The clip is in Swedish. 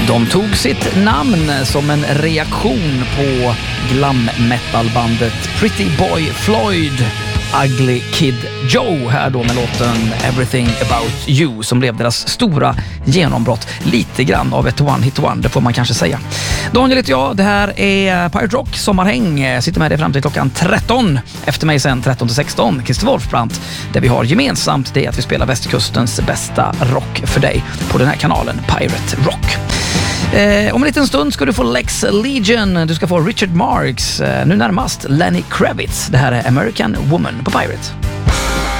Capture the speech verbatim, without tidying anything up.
De tog sitt namn som en reaktion på glam metalbandet Pretty Boy Floyd, Ugly Kid Joe, här då med låten Everything About You, som blev deras stora genombrott. Lite grann av ett one hit wonder får man kanske säga. Daniel heter jag, det här är Pirate Rock sommarhäng. Jag sitter med dig fram till klockan tretton. Efter mig sen tretton till sexton, Christer Wolfbrandt. Det vi har gemensamt, det är att vi spelar västkustens bästa rock för dig på den här kanalen Pirate Rock. Eh, om en liten stund ska du få Lex Legion, du ska få Richard Marx, eh, nu närmast Lenny Kravitz. Det här är American Woman på Pirate.